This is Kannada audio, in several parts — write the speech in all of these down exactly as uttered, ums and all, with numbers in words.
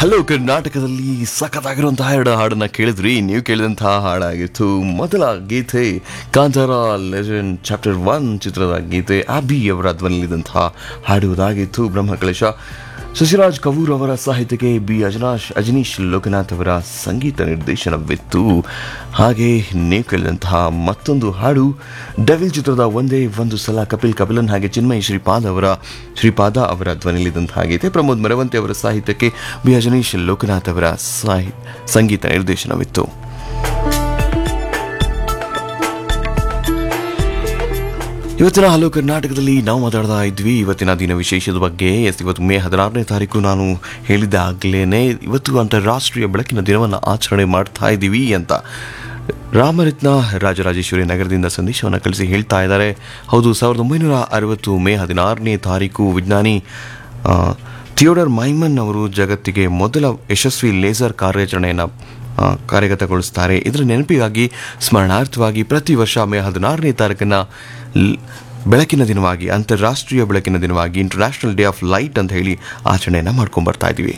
ಹಲೋ ಕರ್ನಾಟಕದಲ್ಲಿ ಸಖತ್ತಾಗಿರುವಂತಹ ಎರಡು ಹಾಡನ್ನ ಕೇಳಿದ್ರಿ. ನೀವು ಕೇಳಿದಂತಹ ಹಾಡಾಗಿತ್ತು ಮೊದಲ ಗೀತೆ ಕಾಂತಾರ ಲೆಜೆಂಡ್ ಚಾಪ್ಟರ್ ಒನ್ ಚಿತ್ರದ ಗೀತೆ ಅಬಿ ಅವರ ಧ್ವನಿಲಿದಂತಹ ಹಾಡುವುದಾಗಿತ್ತು. ಬ್ರಹ್ಮಕಲಶ ಶಶಿರಾಜ್ ಕವೂರ್ ಅವರ ಸಾಹಿತ್ಯಕ್ಕೆ ಬಿ ಅಜನಾಶ್ ಅಜನೀಶ್ ಲೋಕನಾಥ್ ಅವರ ಸಂಗೀತ ನಿರ್ದೇಶನವಿತ್ತು. ಹಾಗೆ ನೀವು ಕೇಳಿದಂತಹ ಮತ್ತೊಂದು ಹಾಡು ಡೆವಿಲ್ ಚಿತ್ರದ ಒಂದೇ ಒಂದು ಸಲ ಕಪಿಲ್ ಕಪಿಲನ್ ಹಾಗೆ ಚಿನ್ಮಯ್ ಶ್ರೀಪಾದ್ ಅವರ ಶ್ರೀಪಾದ ಅವರ ಧ್ವನಿಲಿದ್ದಂತಹ ಗೀತೆ. ಪ್ರಮೋದ್ ಮರವಂತೆ ಅವರ ಸಾಹಿತ್ಯಕ್ಕೆ ಬಿ ಅಜನೀಶ್ ಲೋಕನಾಥ್ ಅವರ ಸಾಹಿ ಸಂಗೀತ ನಿರ್ದೇಶನವಿತ್ತು. ಇವತ್ತಿನ ಹಲೋ ಕರ್ನಾಟಕದಲ್ಲಿ ನಾವು ಮಾತಾಡ್ತಾ ಇದ್ವಿ ಇವತ್ತಿನ ದಿನ ವಿಶೇಷದ ಬಗ್ಗೆ. ಎಸ್, ಇವತ್ತು ಮೇ ಹದಿನಾರನೇ ತಾರೀಕು ನಾನು ಹೇಳಿದಾಗಲೇ ಇವತ್ತು ಅಂತಾರಾಷ್ಟ್ರೀಯ ಬೆಳಕಿನ ದಿನವನ್ನು ಆಚರಣೆ ಮಾಡ್ತಾ ಇದ್ದೀವಿ ಅಂತ ರಾಮರತ್ನ ರಾಜರಾಜೇಶ್ವರಿ ನಗರದಿಂದ ಸಂದೇಶವನ್ನು ಕಳಿಸಿ ಹೇಳ್ತಾ ಇದ್ದಾರೆ. ಹೌದು, ಸಾವಿರದ ಒಂಬೈನೂರ ಅರವತ್ತು ಮೇ ಹದಿನಾರನೇ ತಾರೀಕು ವಿಜ್ಞಾನಿ ಥಿಯೋಡರ್ ಮೈಮನ್ ಅವರು ಜಗತ್ತಿಗೆ ಮೊದಲ ಯಶಸ್ವಿ ಲೇಸರ್ ಕಾರ್ಯಾಚರಣೆಯನ್ನು ಕಾರ್ಯಗತಗೊಳಿಸ್ತಾರೆ. ಇದರ ನೆನಪಿಗಾಗಿ ಸ್ಮರಣಾರ್ಥವಾಗಿ ಪ್ರತಿ ವರ್ಷ ಮೇ ಹದಿನಾರನೇ ತಾರೀಕನ್ನು ಬೆಳಕಿನ ದಿನವಾಗಿ, ಅಂತಾರಾಷ್ಟ್ರೀಯ ಬೆಳಕಿನ ದಿನವಾಗಿ, ಇಂಟರ್ನ್ಯಾಷನಲ್ ಡೇ ಆಫ್ ಲೈಟ್ ಅಂತ ಹೇಳಿ ಆಚರಣೆಯನ್ನು ಮಾಡ್ಕೊಂಡು ಬರ್ತಾ ಇದ್ದೀವಿ.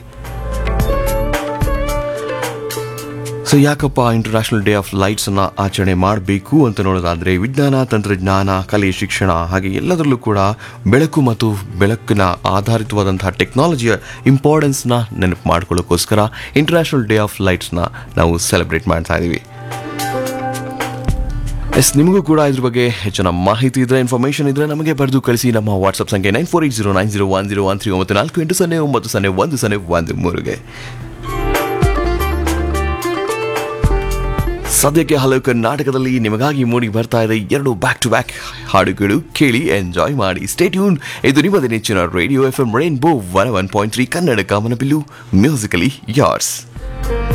ಸೊ ಯಾಕಪ್ಪ ಇಂಟರ್ನ್ಯಾಷನಲ್ ಡೇ ಆಫ್ ಲೈಟ್ಸನ್ನು ಆಚರಣೆ ಮಾಡಬೇಕು ಅಂತ ನೋಡೋದಾದರೆ, ವಿಜ್ಞಾನ, ತಂತ್ರಜ್ಞಾನ, ಕಲೆ, ಶಿಕ್ಷಣ ಹಾಗೆ ಎಲ್ಲದರಲ್ಲೂ ಕೂಡ ಬೆಳಕು ಮತ್ತು ಬೆಳಕಿನ ಆಧಾರಿತವಾದಂತಹ ಟೆಕ್ನಾಲಜಿಯ ಇಂಪಾರ್ಟೆನ್ಸ್ನ ನೆನಪು ಮಾಡ್ಕೊಳ್ಳೋಕ್ಕೋಸ್ಕರ ಇಂಟರ್ನ್ಯಾಷನಲ್ ಡೇ ಆಫ್ ಲೈಟ್ಸ್ನ ನಾವು ಸೆಲೆಬ್ರೇಟ್ ಮಾಡ್ತಾ ಇದ್ದೀವಿ. ಎಸ್, ನಿಮಗೂ ಕೂಡ ಇದ್ರ ಬಗ್ಗೆ ಹೆಚ್ಚಿನ ಮಾಹಿತಿ ಇದ್ರೆ, ಇನ್ಫಾರ್ಮೇಷನ್ ಇದ್ರೆ ನಮಗೆ ಬರೆದು ಕಳಿಸಿ. ನಮ್ಮ ವಾಟ್ಸಪ್ ಸಂಖ್ಯೆ nine four eight zero nine zero one zero one three ಒಂಬತ್ತು ನಾಲ್ಕು ಎಂಟು ಸೊನ್ನೆ ಒಂಬತ್ತು ಸೊನ್ನೆ ಒಂದು ಸೊನ್ನೆ ಒಂದು ಮೂರುಗೆ. ಸದ್ಯಕ್ಕೆ ಹಲೋ ಕರ್ನಾಟಕದಲ್ಲಿ ನಿಮಗಾಗಿ ಮೂಡಿ ಬರ್ತಾ ಇದೆ ಎರಡು ಬ್ಯಾಕ್ ಟು ಬ್ಯಾಕ್ ಹಾಡುಗಳು. ಕೇಳಿ, ಎಂಜಾಯ್ ಮಾಡಿ. Stay tune. ಇದು ನಿಮ್ಮದೇ ನೆಚ್ಚಿನ radio F M rainbow one one point three Kannada ಕಾಮನಬಿಲ್ಲು, ಮ್ಯೂಸಿಕಲಿ ಯಾರ್ಸ್.